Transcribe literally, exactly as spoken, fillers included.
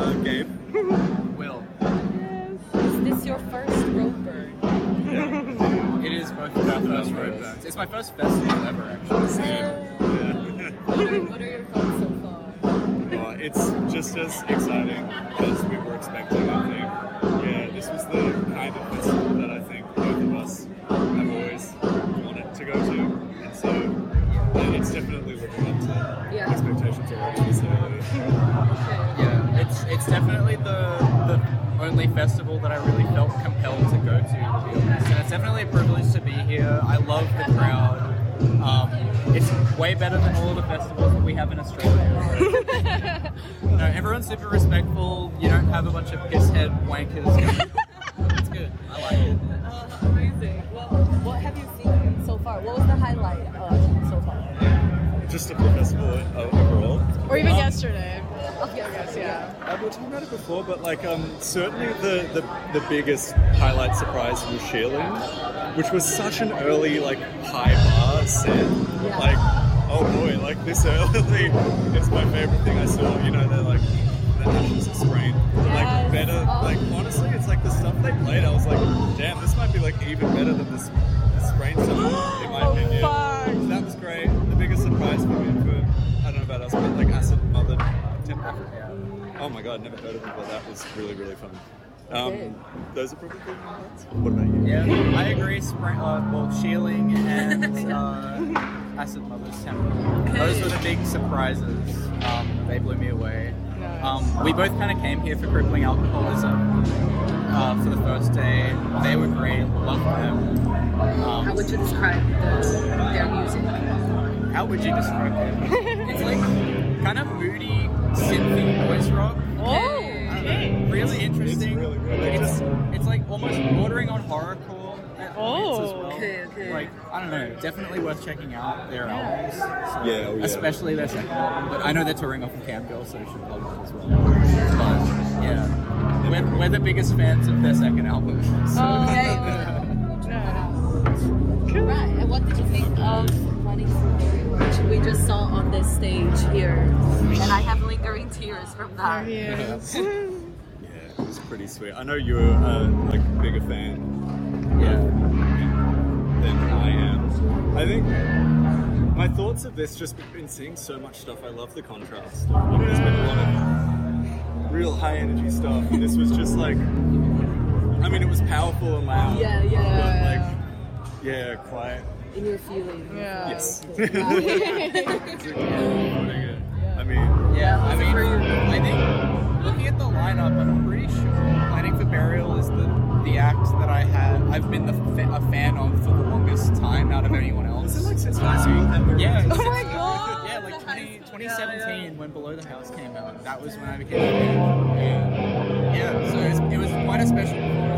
uh, Gabe. Will. Yes. Is this your first road burn? Yeah. It is both of our first road burns. It's my first festival ever, actually. So. Yeah. What are your thoughts so far? Well, it's just as exciting as we were expecting, I think. Yeah, this was the kind of festival that I think both of us have always wanted to go to. And so yeah, it's definitely living up to Yeah. expectations already. So, Yeah, it's it's definitely the the only festival that I really felt compelled to go to, to be honest. And it's definitely a privilege to be here. I love the crowd. Um, it's way better than all of the festivals that we have in Australia. You know, everyone's super respectful. You don't have a bunch of pisshead wankers. It's good. I like it. Uh, amazing. Well, what have you seen so far? What was the highlight uh, so far? just of the festival overall. Or even Um, yesterday. Of I guess, yeah. Uh, we were talking about it before, but like um, certainly the, the, the biggest highlight surprise was Sheerling, which was such an early like high bar set. Yeah. Like, oh boy, like this early, it's my favorite thing I saw. You know, they're like the Ashes of Sprain. Like Yes. better, Oh. like honestly, it's like the stuff they played. I was like, damn, this might be like even better than this the Sprain stuff in my Oh, opinion. fuck. So that was great. The biggest surprise for me, for I don't know about us, but like Acid Mother Temple. Oh my god, never heard of it, but that was really, really fun. Um, Okay. Those are probably my highlights. What about you? Yeah, I agree. Spring, uh, well, Sheerling and uh, Acid Mother's Temple. Those were the big surprises. Um, they blew me away. Nice. Um, we both kind of came here for Crippling Alcoholism uh, for the first day. They were great. Loved them. Um, How would you describe the, their music? How would you describe it? It's like kind of moody, synthy noise rock. Oh, Uh, really interesting. It's really good. It's, it's like almost bordering on horrorcore at Oh. points as well. Okay, okay. Like, I don't know, definitely worth checking out their albums. So, Yeah, oh yeah. Especially their second album. But I know they're touring off of Camp Girl, so you should plug that as well. But yeah, we're, we're the biggest fans of their second album. So. Oh. Okay. Cool. Right, and what did you think of Running for Burial, which we just saw on this stage here? And I have lingering tears from that. There he is. Yeah, it was pretty sweet. I know you're uh, like a bigger fan Yeah. than I am. I think my thoughts of this, just been seeing so much stuff. I love the contrast. Like, there's been a lot of real high energy stuff, and this was just like, I mean, it was powerful and loud. Yeah, yeah. But like, yeah, quiet. In your feelings. Yeah. Yes. Yeah. I mean, Yeah, I mean, I think looking at the lineup, I'm pretty sure Planning for Burial is the the act that I had. I've been the fa- a fan of for the longest time out of anyone else. is it like since high school? And Yeah. Oh my god. Yeah, like twenty, twenty seventeen when Below the House came out. That was when I became a fan. And yeah, so it was, it was quite a special performance.